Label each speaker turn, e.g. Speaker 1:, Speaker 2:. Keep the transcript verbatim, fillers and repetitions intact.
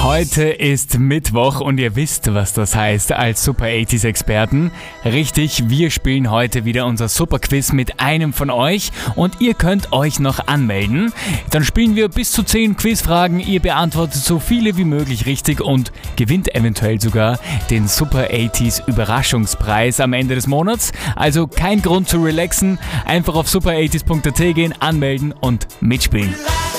Speaker 1: Heute ist Mittwoch und ihr wisst, was das heißt als Super achtziger Experten. Richtig, wir spielen heute wieder unser Superquiz mit einem von euch und ihr könnt euch noch anmelden. Dann spielen wir bis zu zehn Quizfragen, ihr beantwortet so viele wie möglich richtig und gewinnt eventuell sogar den Super achtziger Überraschungspreis am Ende des Monats. Also kein Grund zu relaxen, einfach auf super achtziger punkt at gehen, anmelden und mitspielen.